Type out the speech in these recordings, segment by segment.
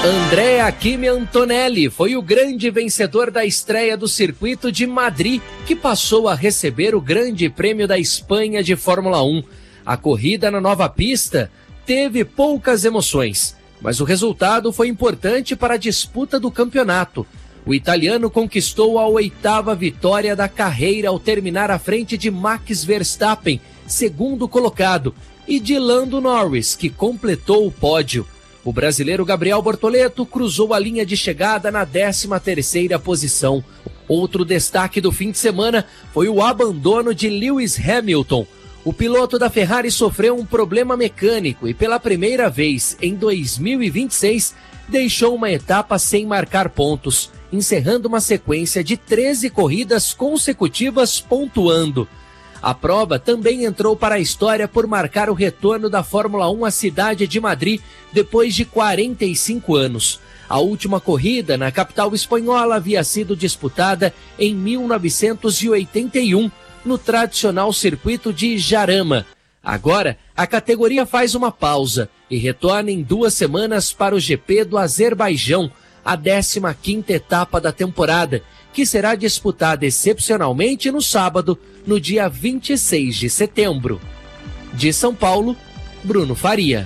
André Achille Antonelli foi o grande vencedor da estreia do circuito de Madrid, que passou a receber o Grande Prêmio da Espanha de Fórmula 1. A corrida na nova pista teve poucas emoções, mas o resultado foi importante para a disputa do campeonato. O italiano conquistou a 8ª vitória da carreira ao terminar à frente de Max Verstappen, segundo colocado, e de Lando Norris, que completou o pódio. O brasileiro Gabriel Bortoleto cruzou a linha de chegada na 13ª posição. Outro destaque do fim de semana foi o abandono de Lewis Hamilton. O piloto da Ferrari sofreu um problema mecânico e pela primeira vez em 2026 deixou uma etapa sem marcar pontos, encerrando uma sequência de 13 corridas consecutivas pontuando. A prova também entrou para a história por marcar o retorno da Fórmula 1 à cidade de Madrid depois de 45 anos. A última corrida na capital espanhola havia sido disputada em 1981, no tradicional circuito de Jarama. Agora, a categoria faz uma pausa e retorna em 2 semanas para o GP do Azerbaijão, a 15ª etapa da temporada, que será disputada excepcionalmente no sábado, no dia 26 de setembro. De São Paulo, Bruno Faria.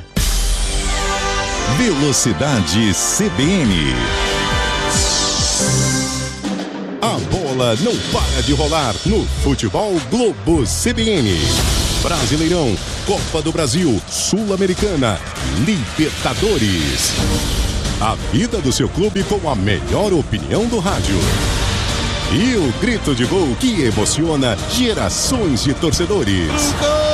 Velocidade CBN. A bola não para de rolar no Futebol Globo CBN. Brasileirão, Copa do Brasil, Sul-Americana, Libertadores. A vida do seu clube com a melhor opinião do rádio. E o grito de gol que emociona gerações de torcedores.